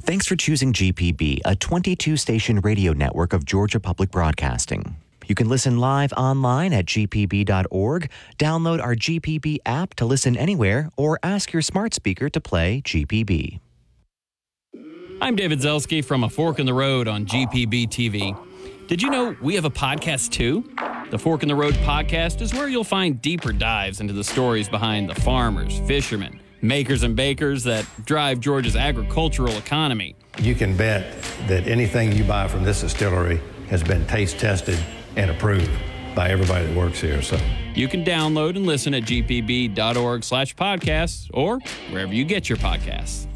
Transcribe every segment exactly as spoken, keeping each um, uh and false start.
Thanks for choosing G P B, a twenty-two station radio network of Georgia Public Broadcasting. You can listen live online at g p b dot org, download our G P B app to listen anywhere, or ask your smart speaker to play G P B. I'm David Zelski from A Fork in the Road on G P B T V. Did you know we have a podcast too? The Fork in the Road podcast is where you'll find deeper dives into the stories behind the farmers, fishermen, makers and bakers that drive Georgia's agricultural economy. You can bet that anything you buy from this distillery has been taste tested and approved by everybody that works here. So you can download and listen at g p b dot org slash podcasts or wherever you get your podcasts.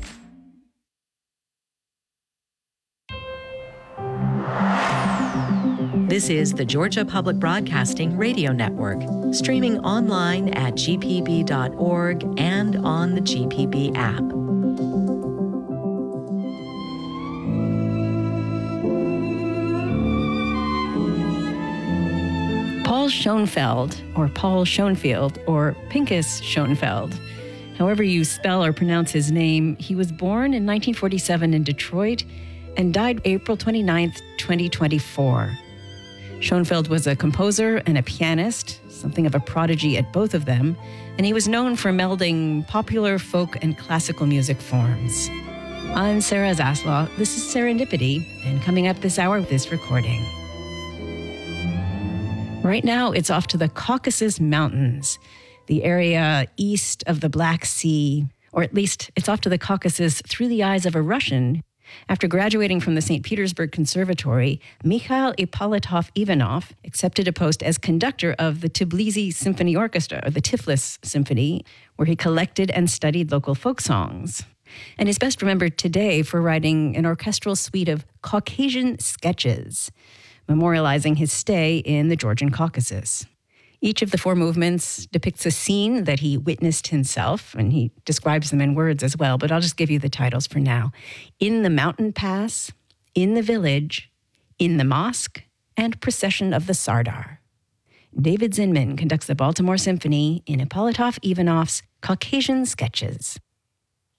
This is the Georgia Public Broadcasting Radio Network, streaming online at g p b dot org and on the G P B app. Paul Schoenfeld, or Paul Schoenfield, or Pinchas Schoenfeld, however you spell or pronounce his name, he was born in nineteen forty-seven in Detroit and died April twenty-ninth, twenty twenty-four. Schoenfeld was a composer and a pianist, something of a prodigy at both of them, and he was known for melding popular, folk, and classical music forms. I'm Sarah Zaslaw. This is Serendipity, and coming up this hour, this recording. Right now, it's off to the Caucasus Mountains, the area east of the Black Sea, or at least it's off to the Caucasus through the eyes of a Russian. After graduating from the Saint Petersburg Conservatory, Mikhail Ippolitov Ivanov accepted a post as conductor of the Tbilisi Symphony Orchestra, or the Tiflis Symphony, where he collected and studied local folk songs. And is best remembered today for writing an orchestral suite of Caucasian sketches, memorializing his stay in the Georgian Caucasus. Each of the four movements depicts a scene that he witnessed himself, and he describes them in words as well, but I'll just give you the titles for now. In the Mountain Pass, In the Village, In the Mosque, and Procession of the Sardar. David Zinman conducts the Baltimore Symphony in Ippolitov Ivanov's Caucasian Sketches.